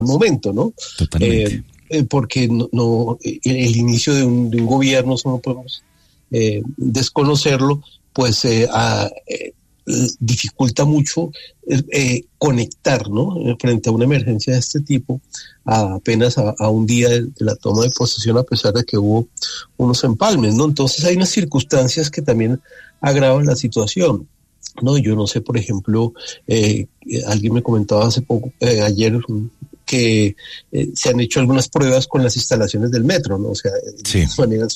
momento, ¿no? Totalmente. Porque el inicio de un gobierno, eso no podemos desconocerlo, pues dificulta mucho conectar, ¿no? Frente a una emergencia de este tipo, apenas a un día de la toma de posesión, a pesar de que hubo unos empalmes, ¿no? Entonces hay unas circunstancias que también agravan la situación. No, yo no sé, por ejemplo, alguien me comentaba hace poco, ayer, que se han hecho algunas pruebas con las instalaciones del metro, ¿no? O sea, sí, de todas maneras,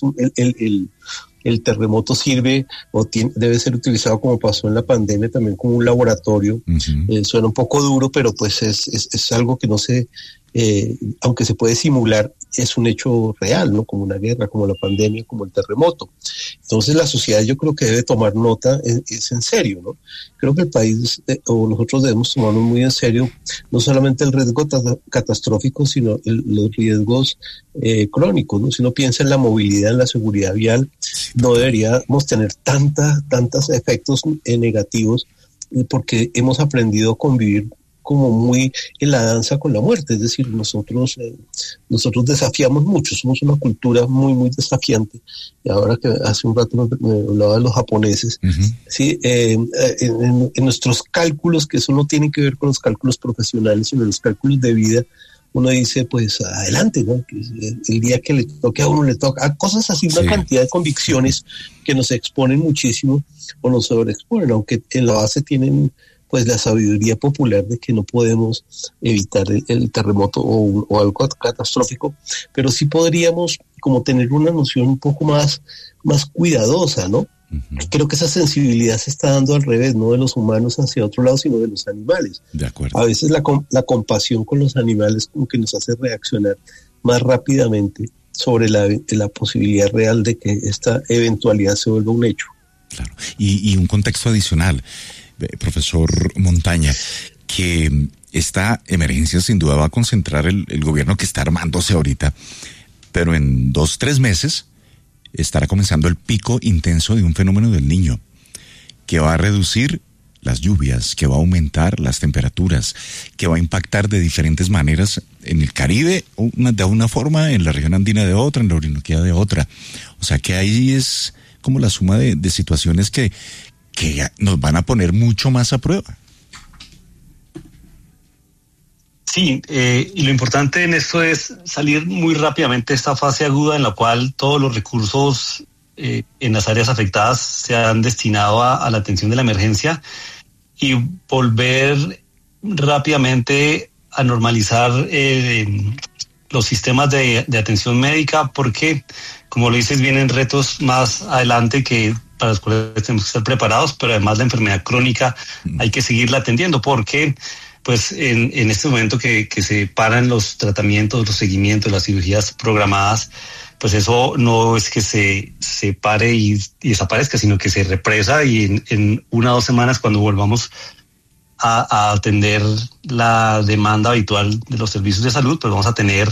el terremoto sirve o debe ser utilizado, como pasó en la pandemia, también como un laboratorio. uh-huh. Suena un poco duro, pero pues es algo que no se, aunque se puede simular, es un hecho real, ¿no? Como una guerra, como la pandemia, como el terremoto. Entonces la sociedad, yo creo que debe tomar nota, es en serio, ¿no? Creo que el país, o nosotros debemos tomarnos muy en serio, no solamente el riesgo catastrófico, sino los riesgos crónicos, ¿no? Si uno piensa en la movilidad, en la seguridad vial, no deberíamos tener tantos efectos negativos, porque hemos aprendido a convivir como muy en la danza con la muerte. Es decir, nosotros desafiamos mucho, somos una cultura muy desafiante. Y ahora que hace un rato me hablaba de los japoneses, uh-huh. ¿Sí? En nuestros cálculos, que eso no tiene que ver con los cálculos profesionales, sino los cálculos de vida, uno dice, pues adelante, ¿no? El día que le toque a uno le toca, cosas así, una cantidad de convicciones que nos exponen muchísimo o nos sobreexponen, aunque en la base tienen pues la sabiduría popular de que no podemos evitar el terremoto o algo catastrófico, pero sí podríamos como tener una noción un poco más cuidadosa, ¿no? Uh-huh. Creo que esa sensibilidad se está dando al revés, no de los humanos hacia otro lado, sino de los animales. De acuerdo. A veces la compasión con los animales como que nos hace reaccionar más rápidamente sobre la posibilidad real de que esta eventualidad se vuelva un hecho. Claro, y un contexto adicional, profesor Montaña, que esta emergencia sin duda va a concentrar el gobierno que está armándose ahorita, pero en 2-3 meses estará comenzando el pico intenso de un fenómeno del Niño, que va a reducir las lluvias, que va a aumentar las temperaturas, que va a impactar de diferentes maneras en el Caribe de una forma, en la región andina de otra, en la Orinoquía de otra. O sea que ahí es como la suma de situaciones que nos van a poner mucho más a prueba. Sí, y lo importante en esto es salir muy rápidamente de esta fase aguda en la cual todos los recursos en las áreas afectadas se han destinado a la atención de la emergencia y volver rápidamente a normalizar los sistemas de atención médica, porque, como lo dices, vienen retos más adelante para los cuales tenemos que estar preparados, pero además la enfermedad crónica hay que seguirla atendiendo, porque pues en este momento que se paran los tratamientos, los seguimientos, las cirugías programadas, pues eso no es que se pare y desaparezca, sino que se represa, y en 1 o 2 semanas, cuando volvamos a atender la demanda habitual de los servicios de salud, pues vamos a tener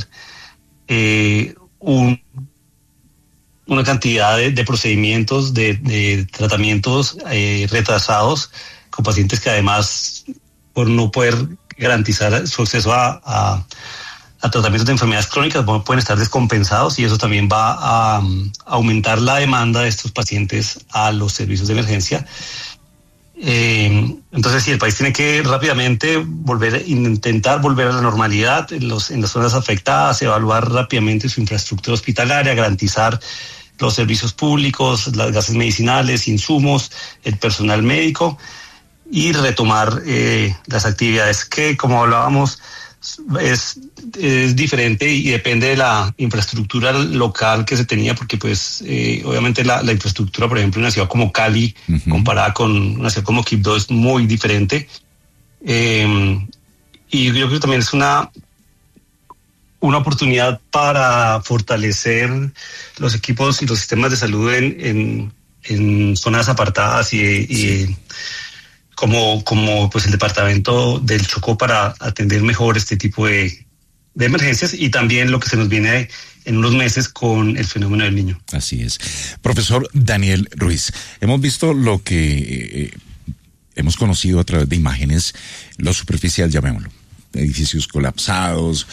una cantidad de procedimientos, de tratamientos retrasados, con pacientes que además, por no poder garantizar su acceso a tratamientos de enfermedades crónicas, pueden estar descompensados, y eso también va a aumentar la demanda de estos pacientes a los servicios de emergencia. Entonces, sí, el país tiene que rápidamente intentar volver a la normalidad en las zonas afectadas, evaluar rápidamente su infraestructura hospitalaria, garantizar los servicios públicos, las gases medicinales, insumos, el personal médico, y retomar las actividades que, como hablábamos, es diferente y depende de la infraestructura local que se tenía, porque pues obviamente la infraestructura, por ejemplo, en una ciudad como Cali, uh-huh, comparada con una ciudad como Quibdó, es muy diferente, y yo creo que también es una oportunidad para fortalecer los equipos y los sistemas de salud en zonas apartadas y sí, como pues el departamento del Chocó, para atender mejor este tipo de emergencias, y también lo que se nos viene en unos meses con el fenómeno del Niño. Así es. Profesor Daniel Ruiz, hemos visto lo que hemos conocido a través de imágenes, lo superficial, llamémoslo. edificios colapsados,